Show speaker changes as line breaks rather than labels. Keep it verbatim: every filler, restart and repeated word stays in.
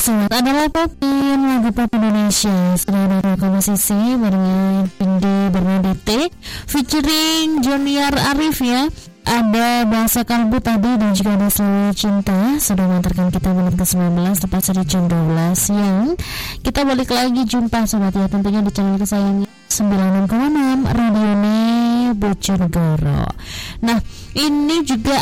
Sobat adalah Popin, lagu pop Indonesia. Sudah ada dua komposisi barengan Pindi Bernadette featuring Junior Arif ya. Ada Bahasa Kalbu tadi dan juga ada Selalu Cinta. Sudah mengantarkan kita menit ke sembilan belas tepat sudah jam dua belas siang. Kita balik lagi jumpa sobat ya, tentunya di channel kesayangan sembilan puluh enam koma enam Radio Bojonegoro. Nah, ini juga